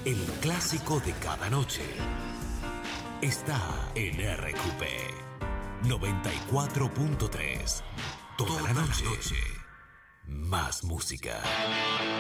El clásico de cada noche está en RQP 94.3. Toda la noche, más música.